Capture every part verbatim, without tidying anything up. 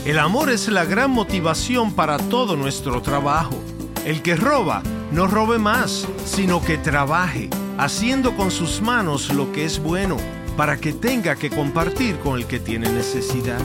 El amor es la gran motivación para todo nuestro trabajo. El que roba, no robe más, sino que trabaje, haciendo con sus manos lo que es bueno, para que tenga que compartir con el que tiene necesidad.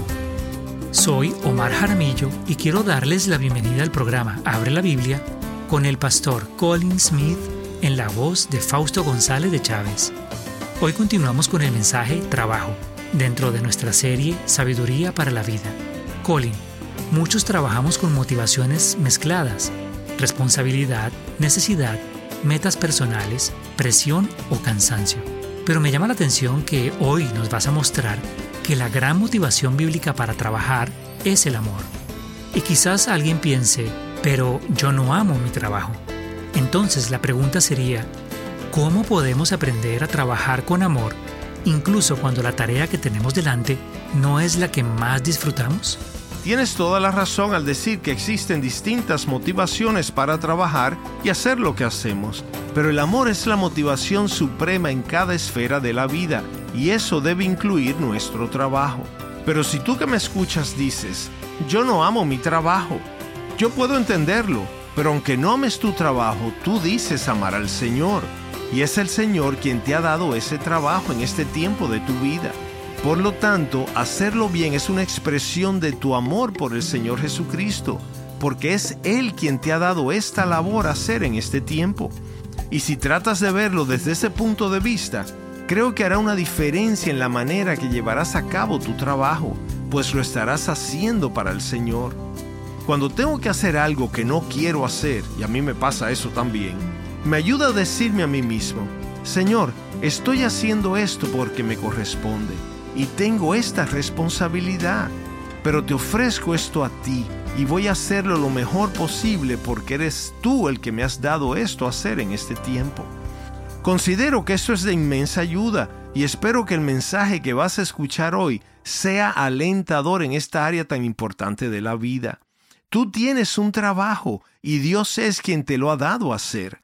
Soy Omar Jaramillo y quiero darles la bienvenida al programa Abre la Biblia con el pastor Colin Smith en la voz de Fausto González de Chávez. Hoy continuamos con el mensaje Trabajo, dentro de nuestra serie Sabiduría para la Vida. Colin, muchos trabajamos con motivaciones mezcladas, responsabilidad, necesidad, metas personales, presión o cansancio. Pero me llama la atención que hoy nos vas a mostrar que la gran motivación bíblica para trabajar es el amor. Y quizás alguien piense, pero yo no amo mi trabajo. Entonces la pregunta sería, ¿cómo podemos aprender a trabajar con amor, incluso cuando la tarea que tenemos delante no es la que más disfrutamos? Tienes toda la razón al decir que existen distintas motivaciones para trabajar y hacer lo que hacemos, pero el amor es la motivación suprema en cada esfera de la vida, y eso debe incluir nuestro trabajo. Pero si tú que me escuchas dices, yo no amo mi trabajo, yo puedo entenderlo, pero aunque no ames tu trabajo, tú dices amar al Señor, y es el Señor quien te ha dado ese trabajo en este tiempo de tu vida. Por lo tanto, hacerlo bien es una expresión de tu amor por el Señor Jesucristo, porque es Él quien te ha dado esta labor a hacer en este tiempo. Y si tratas de verlo desde ese punto de vista, creo que hará una diferencia en la manera que llevarás a cabo tu trabajo, pues lo estarás haciendo para el Señor. Cuando tengo que hacer algo que no quiero hacer, y a mí me pasa eso también, me ayuda a decirme a mí mismo, Señor, estoy haciendo esto porque me corresponde. Y tengo esta responsabilidad, pero te ofrezco esto a ti y voy a hacerlo lo mejor posible porque eres tú el que me has dado esto a hacer en este tiempo. Considero que esto es de inmensa ayuda y espero que el mensaje que vas a escuchar hoy sea alentador en esta área tan importante de la vida. Tú tienes un trabajo y Dios es quien te lo ha dado a hacer.